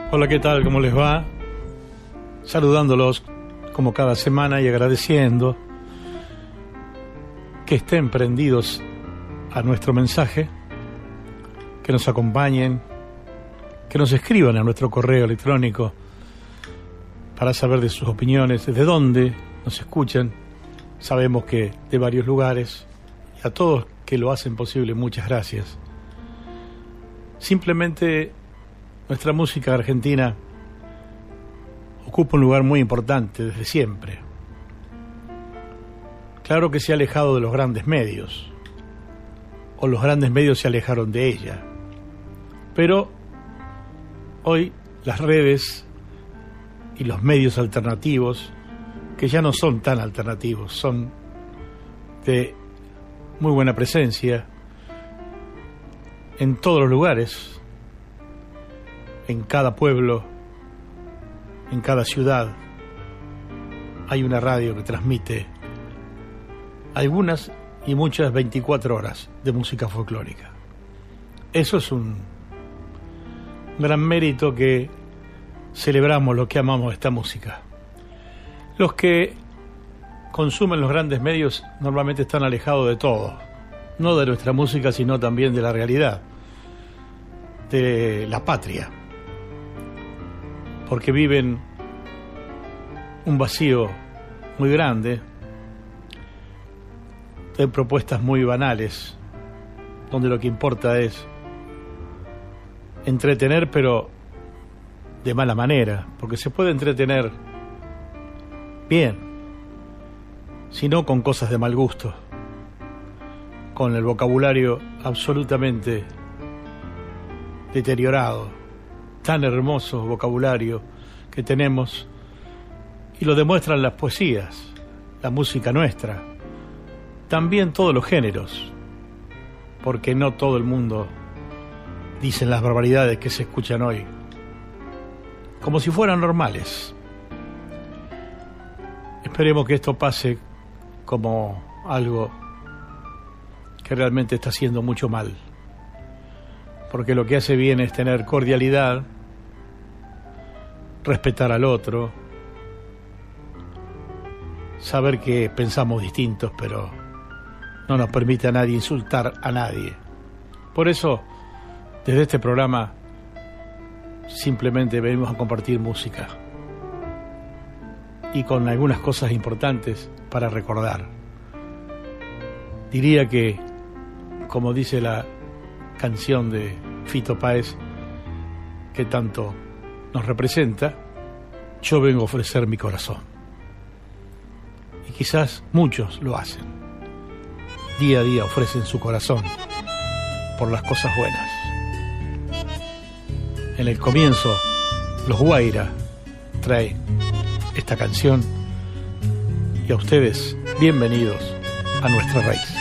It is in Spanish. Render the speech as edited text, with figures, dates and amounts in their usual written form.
Hola, ¿qué tal? ¿Cómo les va? Saludándolos como cada semana y agradeciendo que estén prendidos a nuestro mensaje, que nos acompañen, que nos escriban a nuestro correo electrónico para saber de sus opiniones, desde dónde nos escuchan. Sabemos que de varios lugares, y a todos que lo hacen posible, muchas gracias. Simplemente nuestra música argentina ocupa un lugar muy importante desde siempre. Claro que se ha alejado de los grandes medios, o los grandes medios se alejaron de ella, pero hoy las redes y los medios alternativos, que ya no son tan alternativos, son de muy buena presencia en todos los lugares, en cada pueblo, en cada ciudad, hay una radio que transmite algunas y muchas 24 horas de música folclórica. Eso es un gran mérito que celebramos los que amamos esta música. Los que consumen los grandes medios normalmente están alejados de todo, no de nuestra música, sino también de la realidad, de la patria, porque viven un vacío muy grande de propuestas muy banales, donde lo que importa es entretener, pero de mala manera, porque se puede entretener bien, sino con cosas de mal gusto, con el vocabulario absolutamente deteriorado, tan hermoso vocabulario que tenemos, y lo demuestran las poesías, la música nuestra, también todos los géneros, porque no todo el mundo dice las barbaridades que se escuchan hoy, como si fueran normales. Esperemos que esto pase como algo que realmente está haciendo mucho mal, porque lo que hace bien es tener cordialidad, respetar al otro, saber que pensamos distintos, pero no nos permite a nadie insultar a nadie. Por eso, desde este programa, simplemente venimos a compartir música y con algunas cosas importantes para recordar. Diría que, como dice la canción de Fito Páez, que tanto nos representa, yo vengo a ofrecer mi corazón. Y quizás muchos lo hacen. Día a día ofrecen su corazón por las cosas buenas. En el comienzo, los Guaira traen esta canción, y a ustedes, bienvenidos a nuestra raíz.